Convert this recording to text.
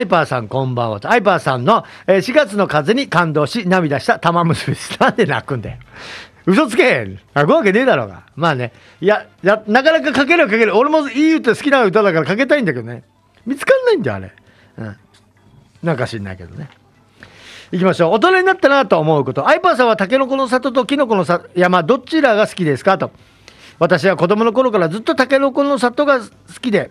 アイパーさんこんばんは。アイパーさんの、4月の風に感動し涙した玉結びです。なんで泣くんだよ。嘘つけ泣くわけねえだろうが。まあね。なかなか書けるは書ける。俺もいい歌好きな歌だから書けたいんだけどね。見つかんないんだよ、あれ。うん。なんか知んないけどね。行きましょう。大人になったなと思うこと。アイパーさんはタケノコの里とキノコの山、どちらが好きですかと。私は子供の頃からずっとタケノコの里が好きで、